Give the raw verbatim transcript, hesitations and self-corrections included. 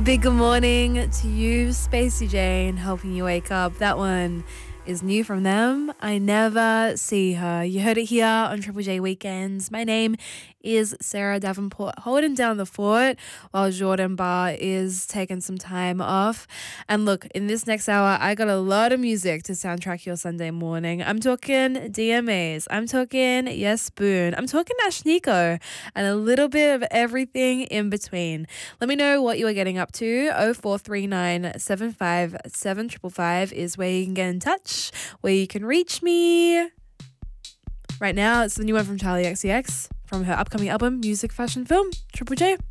A big good morning to you, Spacey Jane, helping you wake up. That one is new from them. I Never See Her. You heard it here on Triple J Weekends. My name is Sarah Davenport, holding down the fort while Jordan Barr is taking some time off. And look, in this next hour, I got a lot of music to soundtrack your Sunday morning. I'm talking D M As. I'm talking Yes Spoon. I'm talking Ashnikko and a little bit of everything in between. Let me know what you are getting up to. oh four three nine, seven five seven, five five five is where you can get in touch, where you can reach me. Right now, it's the new one from Charlie X C X from her upcoming album, Music, Fashion, Film. Triple J.